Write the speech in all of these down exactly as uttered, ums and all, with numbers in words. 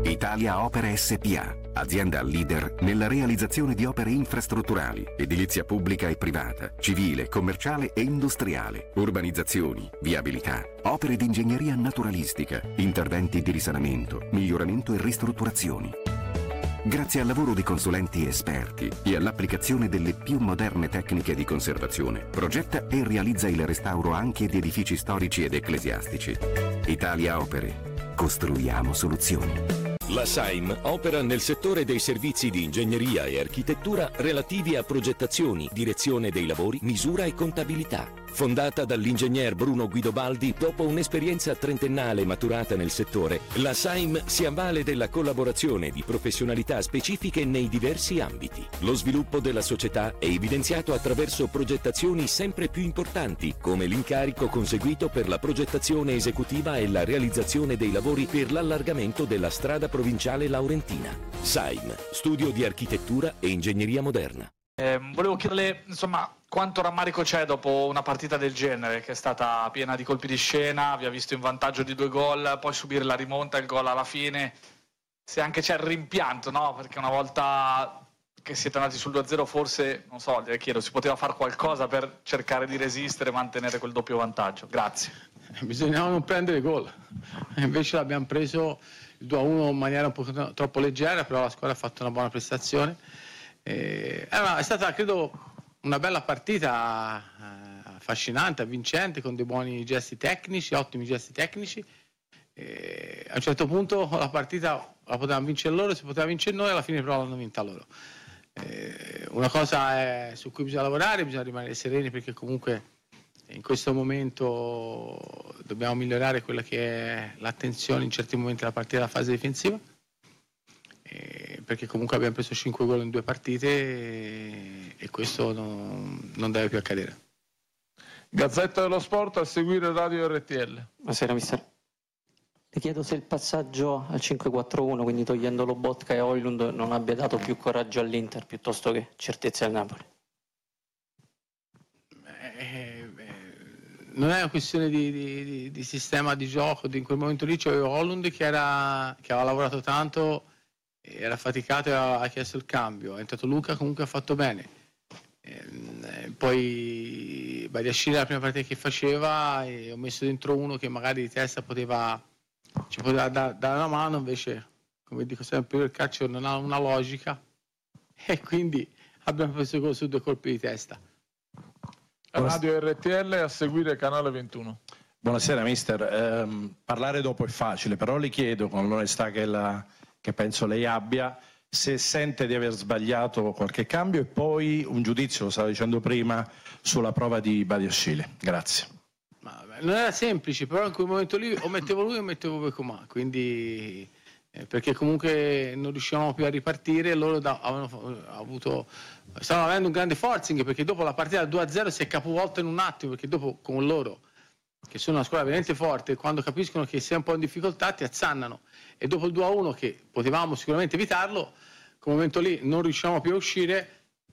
Italia Opere S P A, azienda leader nella realizzazione di opere infrastrutturali, edilizia pubblica e privata, civile, commerciale e industriale, urbanizzazioni, viabilità, opere di ingegneria naturalistica, interventi di risanamento, miglioramento e ristrutturazioni. Grazie al lavoro di consulenti esperti e all'applicazione delle più moderne tecniche di conservazione, progetta e realizza il restauro anche di edifici storici ed ecclesiastici. Italia Opere. Costruiamo soluzioni. La Saim opera nel settore dei servizi di ingegneria e architettura relativi a progettazioni, direzione dei lavori, misura e contabilità. Fondata dall'ingegner Bruno Guidobaldi, dopo un'esperienza trentennale maturata nel settore, la Saim si avvale della collaborazione di professionalità specifiche nei diversi ambiti. Lo sviluppo della società è evidenziato attraverso progettazioni sempre più importanti, come l'incarico conseguito per la progettazione esecutiva e la realizzazione dei lavori per l'allargamento della strada provinciale laurentina. Saim, studio di architettura e ingegneria moderna. Eh, volevo chiederle, insomma, quanto rammarico c'è dopo una partita del genere, che è stata piena di colpi di scena, vi ha visto in vantaggio di due gol, poi subire la rimonta, il gol alla fine, se anche c'è il rimpianto, no? Perché una volta che siete andati sul due a zero forse, non so, le chiedo, si poteva fare qualcosa per cercare di resistere e mantenere quel doppio vantaggio. Grazie. Bisognava non prendere gol, invece l'abbiamo preso il due a uno in maniera un po' troppo leggera, però la squadra ha fatto una buona prestazione. Eh, è stata, credo, una bella partita, eh, affascinante, avvincente, con dei buoni gesti tecnici, ottimi gesti tecnici. Eh, a un certo punto la partita la potevamo vincere loro, si poteva vincere noi, alla fine però l'hanno vinta loro. Eh, una cosa è su cui bisogna lavorare, bisogna rimanere sereni, perché comunque in questo momento dobbiamo migliorare quella che è l'attenzione in certi momenti della partita, della fase difensiva. Eh, perché comunque abbiamo preso cinque gol in due partite e, e questo non, non deve più accadere. Gazzetta dello Sport, a seguire Radio R T L. Buonasera mister. Le chiedo se il passaggio al cinque quattro uno, quindi togliendo Lobotka e Højlund, non abbia dato più coraggio all'Inter piuttosto che certezza al Napoli. Eh, eh, non è una questione di, di, di sistema di gioco, in quel momento lì c'avevo Højlund che, era, che aveva lavorato tanto, era faticato e ha chiesto il cambio. È entrato Luca, comunque ha fatto bene. E poi Badiashile la prima partita che faceva, e ho messo dentro uno che magari di testa poteva, ci poteva da, dare una mano, invece, come dico sempre, il calcio non ha una logica e quindi abbiamo preso gol su due colpi di testa. Radio R T L, a seguire Canale ventuno. Buonasera mister, eh, parlare dopo è facile, però le chiedo, con l'onestà che la che penso lei abbia, se sente di aver sbagliato qualche cambio, e poi un giudizio, lo stava dicendo prima, sulla prova di Badiashile. Grazie. Ma non era semplice, però in quel momento lì o mettevo lui o mettevo Becomà, quindi eh, perché comunque non riuscivamo più a ripartire, loro da, avevano avuto, stavano avendo un grande forcing, perché dopo la partita due a zero si è capovolta in un attimo, perché dopo con loro, che sono una squadra veramente forte, quando capiscono che sei un po' in difficoltà ti azzannano, e dopo il due a uno, che potevamo sicuramente evitarlo, quel momento lì non riusciamo più a uscire,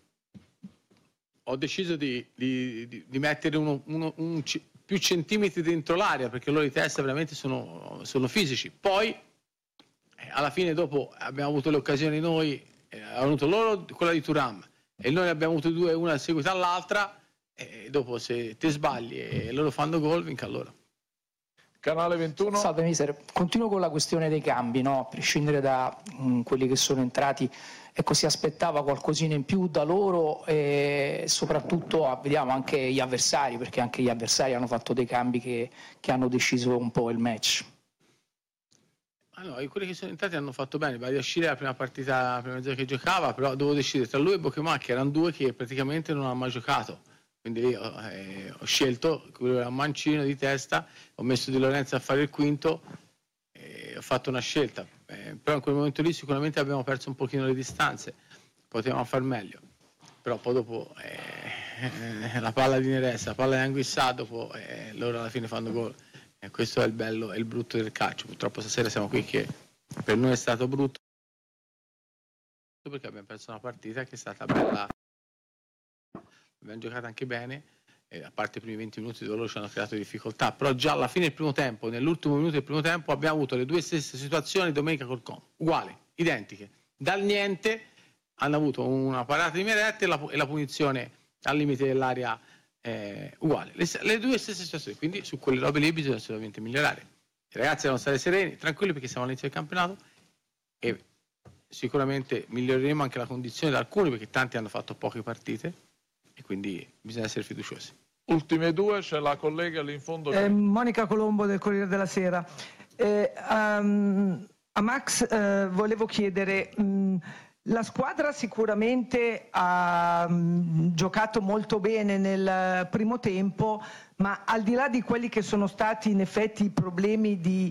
ho deciso di, di, di, di mettere uno, uno, un, più centimetri dentro l'area, perché loro di testa veramente sono, sono fisici. Poi eh, alla fine dopo abbiamo avuto le occasioni noi, eh, hanno avuto loro quella di Thuram e noi ne abbiamo avuto due, una seguita all'altra, e dopo se te sbagli e loro fanno gol, vinca loro. Canale ventuno. Salve mister, continuo con la questione dei cambi, no? A prescindere da mh, quelli che sono entrati, ecco, si aspettava qualcosina in più da loro, e soprattutto ah, vediamo anche gli avversari, perché anche gli avversari hanno fatto dei cambi che, che hanno deciso un po' il match. Ah no, quelli che sono entrati hanno fatto bene. Badiashile la prima partita, la prima mezz'ora che giocava, però dovevo decidere tra lui e Becomà, che erano due che praticamente non hanno mai giocato. Quindi lì ho, eh, ho scelto, quello era un mancino di testa, ho messo Di Lorenzo a fare il quinto e ho fatto una scelta. Eh, però in quel momento lì sicuramente abbiamo perso un pochino le distanze, potevamo far meglio. Però poi dopo eh, eh, la palla di Neres, la palla di Anguissà, dopo eh, loro alla fine fanno gol. E questo è il bello e il brutto del calcio. Purtroppo stasera siamo qui che per noi è stato brutto, perché abbiamo perso una partita che è stata bella. Abbiamo giocato anche bene, e a parte i primi venti minuti dove loro ci hanno creato difficoltà, però già alla fine del primo tempo, nell'ultimo minuto del primo tempo, abbiamo avuto le due stesse situazioni domenica col Como, uguali, identiche. Dal niente hanno avuto una parata di Meret e la, e la punizione al limite dell'area eh, uguale. Le, le due stesse situazioni, quindi su quelle robe lì bisogna assolutamente migliorare. I ragazzi devono stare sereni, tranquilli, perché siamo all'inizio del campionato e sicuramente miglioreremo anche la condizione di alcuni, perché tanti hanno fatto poche partite e quindi bisogna essere fiduciosi. Ultime due, c'è la collega lì in fondo. Eh, Monica Colombo del Corriere della Sera. Eh, um, a Max eh, volevo chiedere, mh, la squadra sicuramente ha mh, giocato molto bene nel primo tempo, ma al di là di quelli che sono stati in effetti i problemi di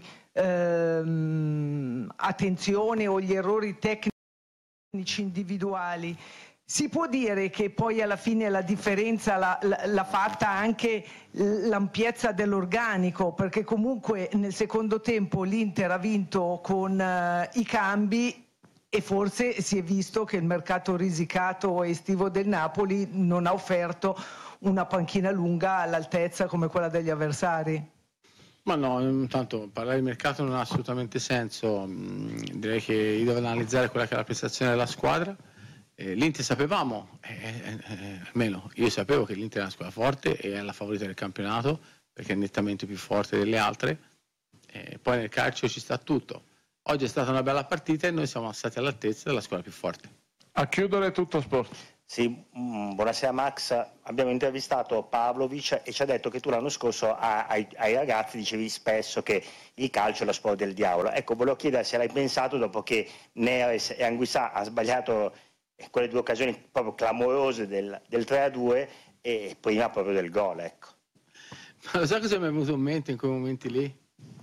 ehm, attenzione o gli errori tecnici individuali, si può dire che poi alla fine la differenza l'ha, l'ha fatta anche l'ampiezza dell'organico, perché comunque nel secondo tempo l'Inter ha vinto con uh, i cambi e forse si è visto che il mercato risicato estivo del Napoli non ha offerto una panchina lunga all'altezza come quella degli avversari. Ma no, intanto parlare di mercato non ha assolutamente senso, direi che io devo analizzare quella che è la prestazione della squadra. Eh, L'Inter sapevamo, eh, eh, almeno io sapevo che l'Inter è una squadra forte e è la favorita del campionato perché è nettamente più forte delle altre, eh, poi nel calcio ci sta tutto. Oggi è stata una bella partita e noi siamo stati all'altezza della squadra più forte. A chiudere Tutto Sport. Sì, mh, buonasera Max, abbiamo intervistato Pavlovic e ci ha detto che tu l'anno scorso a, ai, ai ragazzi dicevi spesso che il calcio è lo sport del diavolo. Ecco, volevo chiedere se l'hai pensato dopo che Neres e Anguissà ha sbagliato quelle due occasioni proprio clamorose del, del tre a due e prima proprio del gol, ecco. Ma lo sai cosa mi è venuto in mente in quei momenti lì?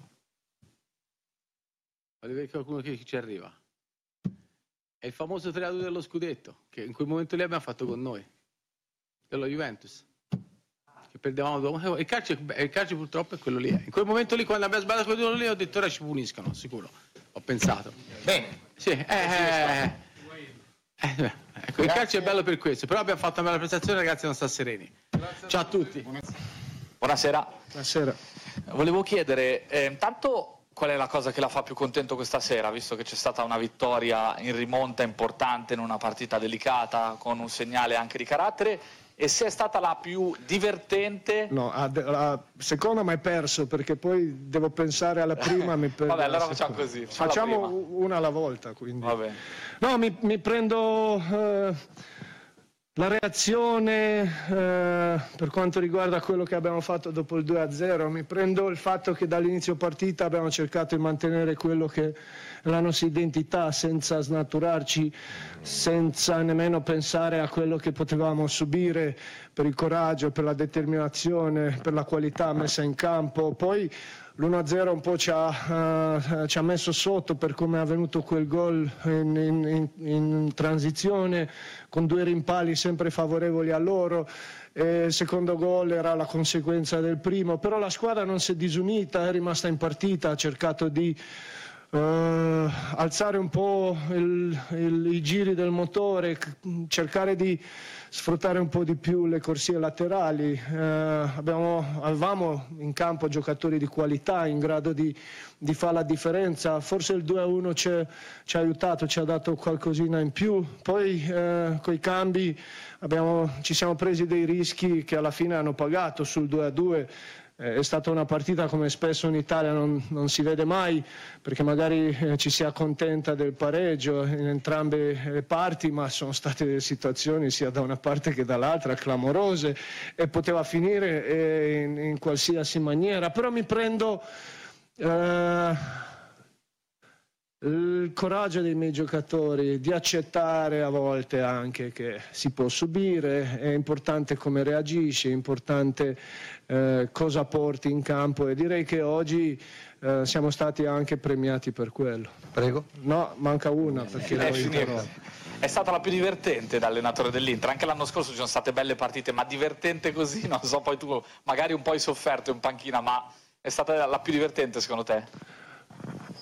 Voglio vedere qualcuno che ci arriva. È il famoso tre a due dello scudetto, che in quel momento lì abbiamo fatto con noi, dello Juventus. Che perdevamo due. Il calcio, il calcio purtroppo è quello lì. In quel momento lì, quando abbiamo sbagliato quello lì, ho detto ora ci puniscono, sicuro. Ho pensato. Bene. Sì, eh, eh, eh, ecco, il calcio è bello per questo, però abbiamo fatto una bella prestazione, ragazzi, non sta sereni. Ciao a tutti. Buonasera. Buonasera. Volevo chiedere, eh, intanto qual è la cosa che la fa più contento questa sera, visto che c'è stata una vittoria in rimonta importante in una partita delicata, con un segnale anche di carattere, e se è stata la più divertente? No, la seconda mi hai perso, perché poi devo pensare alla prima. Mi perdo. Vabbè, allora facciamo così. Facciamo una alla volta, quindi. Vabbè. No, mi, mi prendo eh, la reazione eh, per quanto riguarda quello che abbiamo fatto dopo il due a zero. Mi prendo il fatto che dall'inizio partita abbiamo cercato di mantenere quello che è la nostra identità, senza snaturarci, senza nemmeno pensare a quello che potevamo subire, per il coraggio, per la determinazione, per la qualità messa in campo. Poi l'uno a zero un po' ci ha, uh, ci ha messo sotto per come è avvenuto quel gol in, in, in transizione, con due rimpalli sempre favorevoli a loro. E il secondo gol era la conseguenza del primo, però la squadra non si è disunita, è rimasta in partita, ha cercato di uh, alzare un po' il, il, i giri del motore, cercare di sfruttare un po' di più le corsie laterali. Eh, abbiamo, avevamo in campo giocatori di qualità in grado di, di fare la differenza. Forse il due a uno ci ha aiutato, ci ha dato qualcosina in più. Poi eh, con i cambi abbiamo, ci siamo presi dei rischi che alla fine hanno pagato sul due a due. È stata una partita come spesso in Italia non, non si vede mai, perché magari eh, ci si accontenta del pareggio in entrambe le parti, ma sono state situazioni sia da una parte che dall'altra clamorose e poteva finire eh, in, in qualsiasi maniera. Però mi prendo eh, il coraggio dei miei giocatori di accettare a volte anche che si può subire, è importante come reagisci, è importante eh, cosa porti in campo, e direi che oggi eh, siamo stati anche premiati per quello. Prego. No, manca una perché È, l'ho interrotto. è stata la più divertente da allenatore dell'Inter. Anche l'anno scorso ci sono state belle partite, ma divertente così, non so, poi tu magari un po' hai sofferto in panchina, ma è stata la più divertente secondo te?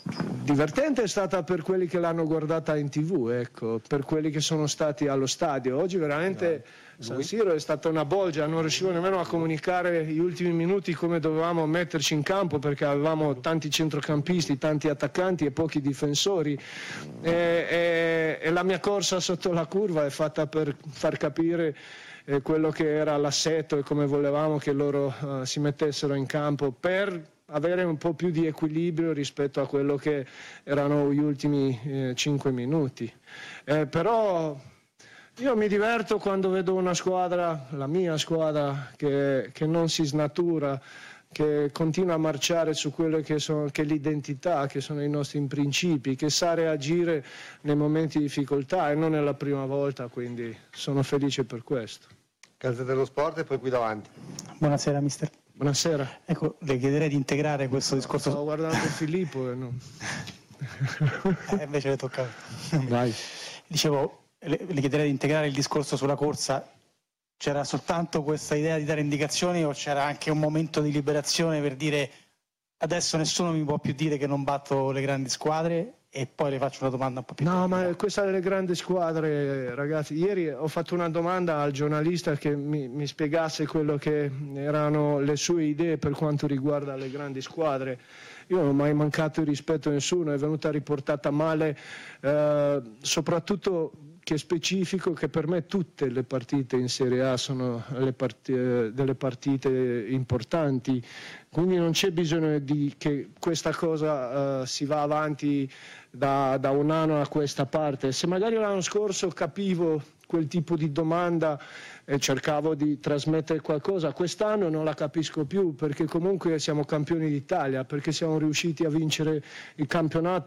divertente è stata per quelli che l'hanno guardata in tv, ecco, per quelli che sono stati allo stadio. Oggi veramente San Siro è stata una bolgia, non riuscivo nemmeno a comunicare gli ultimi minuti come dovevamo metterci in campo, perché avevamo tanti centrocampisti, tanti attaccanti e pochi difensori, e, e, e la mia corsa sotto la curva è fatta per far capire eh, quello che era l'assetto e come volevamo che loro uh, si mettessero in campo, per avere un po' più di equilibrio rispetto a quello che erano gli ultimi eh, cinque minuti. Eh, però io mi diverto quando vedo una squadra, la mia squadra, che, che non si snatura, che continua a marciare su quello che, sono, che è l'identità, che sono i nostri principi, che sa reagire nei momenti di difficoltà, e non è la prima volta, quindi sono felice per questo. Gazzetta dello Sport e poi qui davanti. Buonasera mister. Buonasera. Ecco, le chiederei di integrare questo discorso. Stavo guardando Filippo e non... eh, invece le tocca. Vai. Dicevo, le, le chiederei di integrare il discorso sulla corsa. C'era soltanto questa idea di dare indicazioni o c'era anche un momento di liberazione per dire adesso nessuno mi può più dire che non batto le grandi squadre? E poi le faccio una domanda un po' più... No, ma questa delle grandi squadre, ragazzi, ieri ho fatto una domanda al giornalista che mi, mi spiegasse quello che erano le sue idee per quanto riguarda le grandi squadre. Io non ho mai mancato il rispetto a nessuno, è venuta riportata male, eh, soprattutto che è specifico che per me tutte le partite in Serie A sono le part- delle partite importanti, quindi non c'è bisogno di che questa cosa uh, si va avanti da, da un anno a questa parte. Se magari l'anno scorso capivo quel tipo di domanda e cercavo di trasmettere qualcosa, quest'anno non la capisco più, perché comunque siamo campioni d'Italia, perché siamo riusciti a vincere il campionato